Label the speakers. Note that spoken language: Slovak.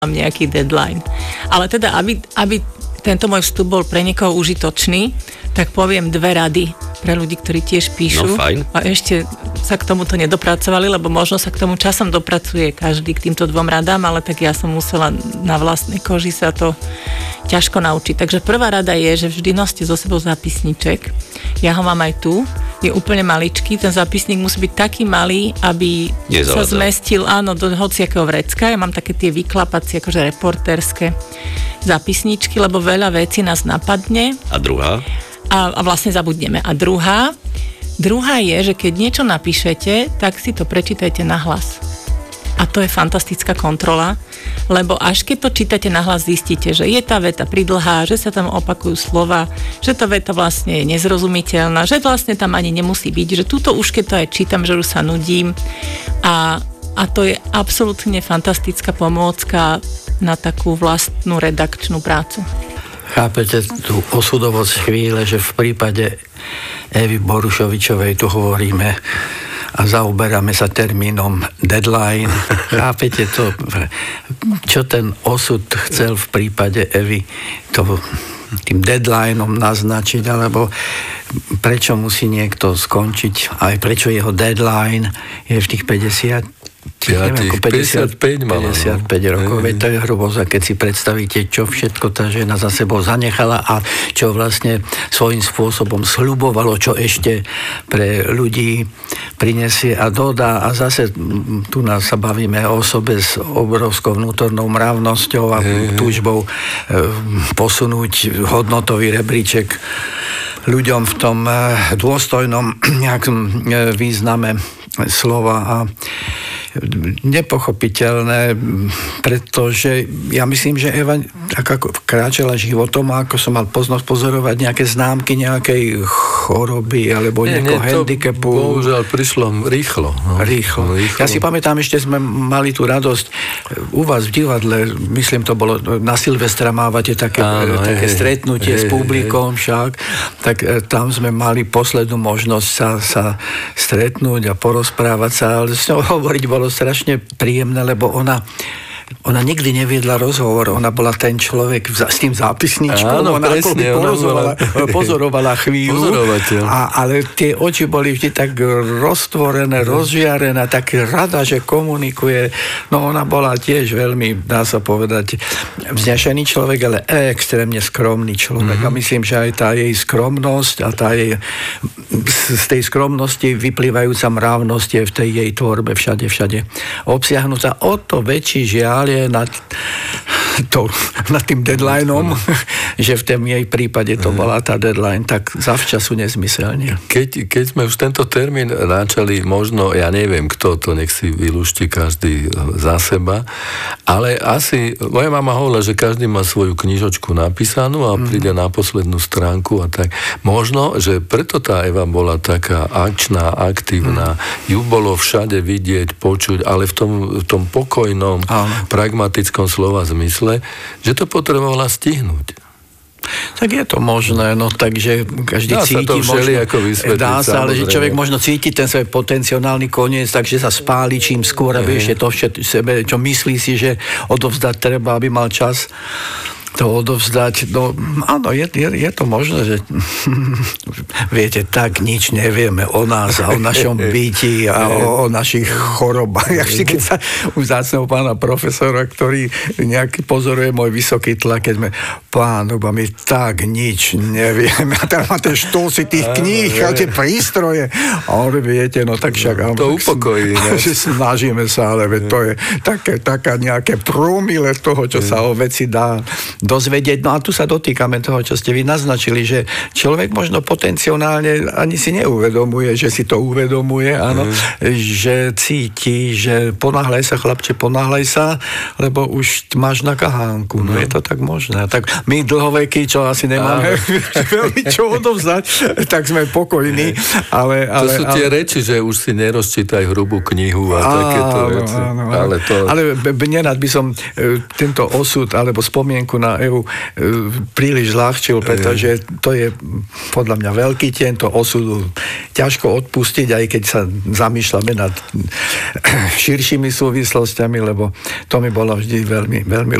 Speaker 1: mám nejaký deadline. Ale teda, aby tento môj vstup bol pre niekoho užitočný, tak poviem 2 rady pre ľudí, ktorí tiež píšu.
Speaker 2: No, fajn.
Speaker 1: A ešte sa k tomuto nedopracovali, lebo možno sa k tomu časom dopracuje každý k týmto 2 radám, ale tak ja som musela na vlastnej koži sa to ťažko naučiť. Takže prvá rada je, že vždy noste so sebou zápisníček. Ja ho mám aj tu. Je úplne maličký. Ten zápisník musí byť taký malý, aby sa zmestil, áno, do hociakého vrecka. Ja mám také tie vyklapacie, akože reportérske zápisníčky, lebo veľa vecí nás napadne.
Speaker 2: A druhá?
Speaker 1: A vlastne zabudneme. A druhá je, že keď niečo napíšete, tak si to prečítajte nahlas. A to je fantastická kontrola, lebo až keď to čítate nahlas, zistíte, že je tá veta pridlhá, že sa tam opakujú slova, že tá veta vlastne je nezrozumiteľná, že vlastne tam ani nemusí byť, že túto už keď to aj čítam, že už sa nudím a to je absolútne fantastická pomôcka na takú vlastnú redakčnú prácu.
Speaker 3: Chápete tú osudovosť chvíle, že v prípade Evy Borušovičovej tu hovoríme a zaoberáme sa termínom deadline. Chápete to? Čo ten osud chcel v prípade Evy tým deadlineom naznačiť, alebo prečo musí niekto skončiť, aj prečo jeho deadline je v tých 55 rokov. Veď to je hrôza, keď si predstavíte, čo všetko tá žena za sebou zanechala a čo vlastne svojím spôsobom sľubovalo, čo ešte pre ľudí prinesie a dodá. A zase tu nás sa bavíme o osobe s obrovskou vnútornou mravnosťou a túžbou posunúť hodnotový rebríček ľuďom v tom dôstojnom nejakom význame slova a nepochopiteľné, pretože ja myslím, že Eva tak ako kráčala životom a ako som mal poznosť pozorovať nejaké známky nejakej choroby alebo nejakého handicapu.
Speaker 4: Bohužiaľ prišlo rýchlo.
Speaker 3: Rýchlo. Ja si pamätám, ešte sme mali tú radosť u vás v divadle, myslím to bolo na Silvestra mávate také stretnutie s publikom však, tak tam sme mali poslednú možnosť sa stretnúť a porozprávať sa, ale s ňou hovoriť bolo strašne príjemné, lebo ona nikdy neviedla rozhovor, ona bola ten človek s tým zápisničkom, ona presne, pozorovala chvíľu, ale tie oči boli vždy tak roztvorené, rozžiarené, tak rada, že komunikuje. No ona bola tiež veľmi, dá sa povedať, vznešený človek, ale extrémne skromný človek. A myslím, že aj tá jej skromnosť a tá jej z tej skromnosti vyplývajúca mravnosť je v tej jej tvorbe všade obsiahnutá. O to väčší žiaľ je nad tým deadlineom, že v tom jej prípade to bola tá deadline tak zavčasu nezmyselne.
Speaker 4: Keď sme už tento termín načali, možno, ja neviem kto to, nech si vylúšti každý za seba, ale asi, moja mama hovorila, že každý má svoju knižočku napísanú a príde na poslednú stránku a tak. Možno, že preto tá Eva bola taká akčná, aktívna, ju bolo všade vidieť, počuť, ale v tom pokojnom, pragmatickom slova zmysle, že to potrebovala stihnúť.
Speaker 3: Tak je to možné, no takže každý cíti možno, dá sa, ale že človek možno cíti ten svoj potenciálny koniec, takže sa spáli čím skôr, aby ešte to sebe, čo myslí si, že odovzdať treba, aby mal čas to odovzdať. No áno, je to možné, že viete, tak nič nevieme o nás a o našom byti a o našich chorobách. Keď sa vzácneho pána profesora, ktorý nejaký pozoruje môj vysoký tlak, keď sme pán, my tak nič nevieme. A teraz máte štosy tých kníh a tie prístroje. A on viete, no tak však
Speaker 4: to upokojí.
Speaker 3: Snažíme sa, ale to je taká nejaké promile toho, čo sa o veci dá dozvedieť. No a tu sa dotýkame toho, čo ste vy naznačili, že človek možno potenciálne ani si neuvedomuje, že si to uvedomuje, áno, že cíti, že ponáhľaj sa, chlapče, ponáhľaj sa, lebo už máš na kahánku. No je to tak možné. Tak my dlhoveky, čo asi nemáme veľmi čo odovzdať, tak sme pokojní, ale
Speaker 4: to sú tie reči, že už si nerozčítaj hrubú knihu a takéto veci.
Speaker 3: Ale nerad by som tento osud alebo spomienku na na Evu príliš zľahčil, pretože to je podľa mňa veľký tieň, to osudu ťažko odpustiť, aj keď sa zamýšľame nad širšími súvislostiami, lebo to mi bolo vždy veľmi, veľmi